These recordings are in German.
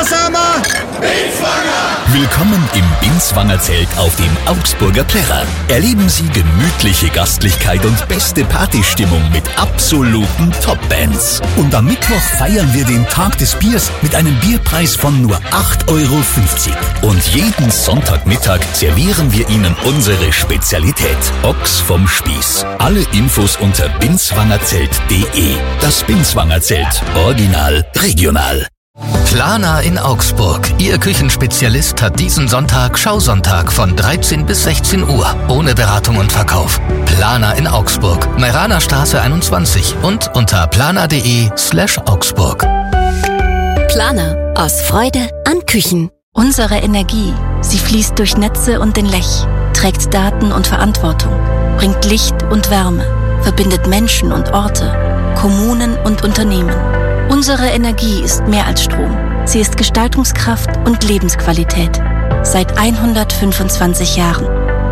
Was haben wir? Binswanger! Willkommen im Binswanger Zelt auf dem Augsburger Plärrer. Erleben Sie gemütliche Gastlichkeit und beste Partystimmung mit absoluten Top-Bands. Und am Mittwoch feiern wir den Tag des Biers mit einem Bierpreis von nur 8,50 €. Und jeden Sonntagmittag servieren wir Ihnen unsere Spezialität, Ochs vom Spieß. Alle Infos unter binswangerzelt.de. Das Binswanger Zelt. Original, regional. Planer in Augsburg. Ihr Küchenspezialist hat diesen Sonntag Schausonntag von 13 bis 16 Uhr. Ohne Beratung und Verkauf. Planer in Augsburg. Meiraner Straße 21 und unter planer.de/Augsburg. Planer. Aus Freude an Küchen. Unsere Energie. Sie fließt durch Netze und den Lech. Trägt Daten und Verantwortung. Bringt Licht und Wärme. Verbindet Menschen und Orte. Kommunen und Unternehmen. Unsere Energie ist mehr als Strom. Sie ist Gestaltungskraft und Lebensqualität. Seit 125 Jahren.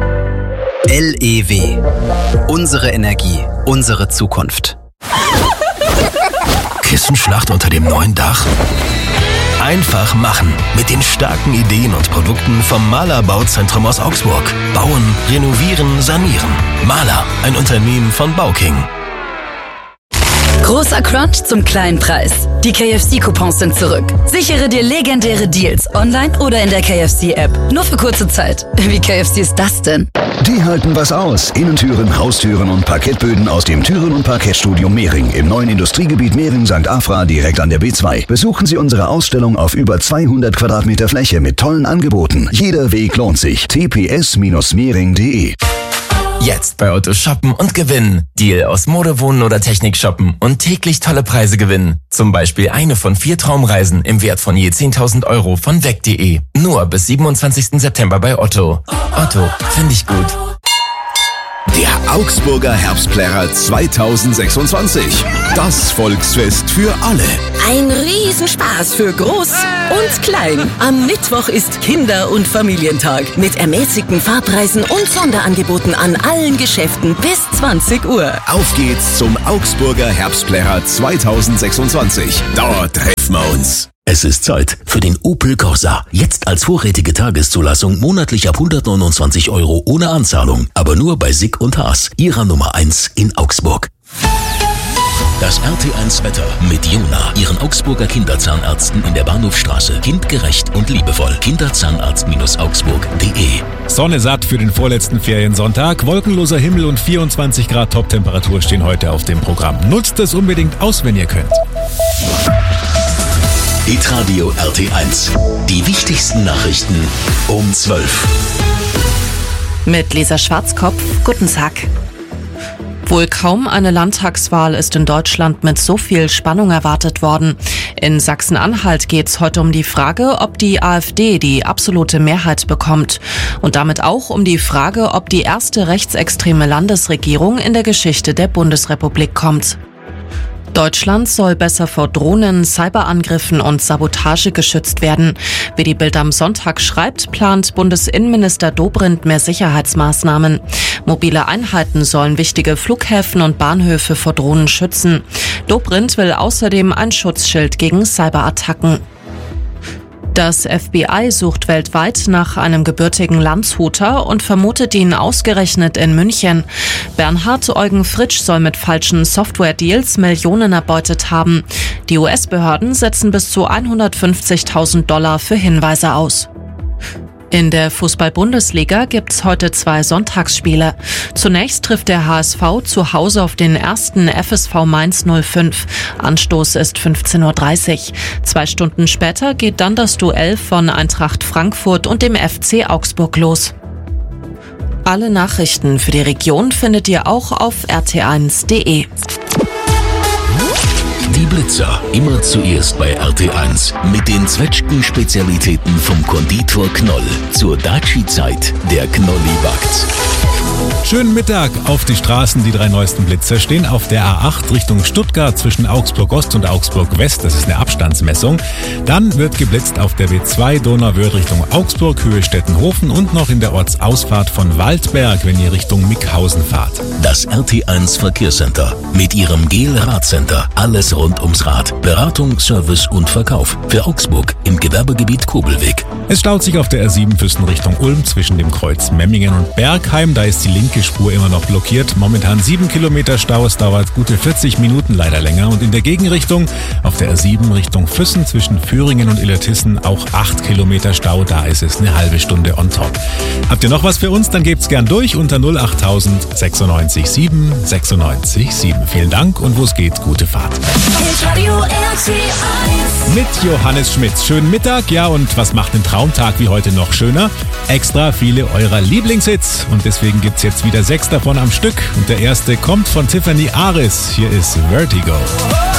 LEW. Unsere Energie. Unsere Zukunft. Kissenschlacht unter dem neuen Dach? Einfach machen. Mit den starken Ideen und Produkten vom Mahler Bauzentrum aus Augsburg. Bauen, renovieren, sanieren. Mahler, ein Unternehmen von Bauking. Großer Crunch zum kleinen Preis. Die KFC-Coupons sind zurück. Sichere dir legendäre Deals online oder in der KFC-App. Nur für kurze Zeit. Wie KFC ist das denn? Die halten was aus. Innentüren, Haustüren und Parkettböden aus dem Türen- und Parkettstudio Mehring im neuen Industriegebiet Mehring-St. Afra direkt an der B2. Besuchen Sie unsere Ausstellung auf über 200 Quadratmeter Fläche mit tollen Angeboten. Jeder Weg lohnt sich. tps-mehring.de. Jetzt bei Otto shoppen und gewinnen. Deal aus Mode, Wohnen oder Technik shoppen und täglich tolle Preise gewinnen. Zum Beispiel eine von 4 Traumreisen im Wert von je 10.000 € von weg.de. Nur bis 27. September bei Otto. Otto, finde ich gut. Der Augsburger Herbstplärrer 2026. Das Volksfest für alle. Ein Riesenspaß für Groß und Klein. Am Mittwoch ist Kinder- und Familientag mit ermäßigten Fahrpreisen und Sonderangeboten an allen Geschäften bis 20 Uhr. Auf geht's zum Augsburger Herbstplärrer 2026. Dort treffen wir uns. Es ist Zeit für den Opel Corsa. Jetzt als vorrätige Tageszulassung monatlich ab 129 € ohne Anzahlung. Aber nur bei Sick und Haas, Ihrer Nummer 1 in Augsburg. Das RT1 Wetter mit Jona, Ihren Augsburger Kinderzahnärzten in der Bahnhofstraße. Kindgerecht und liebevoll. Kinderzahnarzt-augsburg.de. Sonne satt für den vorletzten Feriensonntag. Wolkenloser Himmel und 24 Grad Toptemperatur stehen heute auf dem Programm. Nutzt es unbedingt aus, wenn ihr könnt. Hitradio RT1. Die wichtigsten Nachrichten um 12. Mit Lisa Schwarzkopf. Guten Tag. Wohl kaum eine Landtagswahl ist in Deutschland mit so viel Spannung erwartet worden. In Sachsen-Anhalt geht es heute um die Frage, ob die AfD die absolute Mehrheit bekommt. Und damit auch um die Frage, ob die erste rechtsextreme Landesregierung in der Geschichte der Bundesrepublik kommt. Deutschland soll besser vor Drohnen, Cyberangriffen und Sabotage geschützt werden. Wie die Bild am Sonntag schreibt, plant Bundesinnenminister Dobrindt mehr Sicherheitsmaßnahmen. Mobile Einheiten sollen wichtige Flughäfen und Bahnhöfe vor Drohnen schützen. Dobrindt will außerdem ein Schutzschild gegen Cyberattacken. Das FBI sucht weltweit nach einem gebürtigen Landshuter und vermutet ihn ausgerechnet in München. Bernhard Eugen Fritsch soll mit falschen Software-Deals Millionen erbeutet haben. Die US-Behörden setzen bis zu $150.000 für Hinweise aus. In der Fußball-Bundesliga gibt's heute 2 Sonntagsspiele. Zunächst trifft der HSV zu Hause auf den ersten FSV Mainz 05. Anstoß ist 15:30 Uhr. 2 Stunden später geht dann das Duell von Eintracht Frankfurt und dem FC Augsburg los. Alle Nachrichten für die Region findet ihr auch auf rt1.de. Die Blitzer, immer zuerst bei RT1. Mit den Zwetschgen-Spezialitäten vom Konditor Knoll. Zur Daci-Zeit, der Knolli backt. Schönen Mittag auf die Straßen. Die 3 neuesten Blitzer stehen auf der A8 Richtung Stuttgart zwischen Augsburg Ost und Augsburg West. Das ist eine Abstandsmessung. Dann wird geblitzt auf der B2 Donauwörth Richtung Augsburg, Höhe Stettenhofen und noch in der Ortsausfahrt von Waldberg, wenn ihr Richtung Mickhausen fahrt. Das RT1 Verkehrscenter mit ihrem Gel-Radcenter. Alles rund rund ums Rad. Beratung, Service und Verkauf. Für Augsburg im Gewerbegebiet Kobelweg. Es staut sich auf der R7 Füssen Richtung Ulm zwischen dem Kreuz Memmingen und Bergheim. Da ist die linke Spur immer noch blockiert. Momentan 7 Kilometer Stau. Es dauert gute 40 Minuten, leider länger. Und in der Gegenrichtung auf der R7 Richtung Füssen zwischen Führingen und Illertissen auch 8 Kilometer Stau. Da ist es eine halbe Stunde on top. Habt ihr noch was für uns? Dann gebt's gern durch unter 08000 96 7 96 7. Vielen Dank und wo es geht, gute Fahrt. Mit Johannes Schmitz. Schönen Mittag, ja, und was macht den Traumtag wie heute noch schöner? Extra viele eurer Lieblingshits. Und deswegen gibt's jetzt wieder 6 davon am Stück. Und der erste kommt von Tiffany Aris. Hier ist Vertigo.